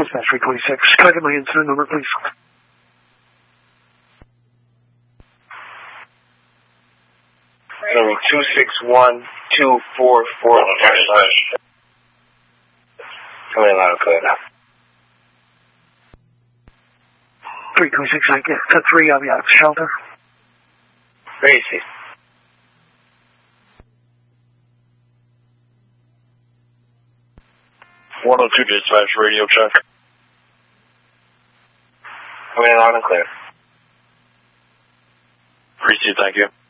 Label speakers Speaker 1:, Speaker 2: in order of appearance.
Speaker 1: Dispatch 326. Can I get my incident number, please?
Speaker 2: Number 261244. Coming in loud and clear.
Speaker 1: 326, I get 3, I'll be out of shelter.
Speaker 2: Where is he?
Speaker 3: Dispatch radio check.
Speaker 2: Coming in loud and clear.
Speaker 3: Appreciate it, thank you.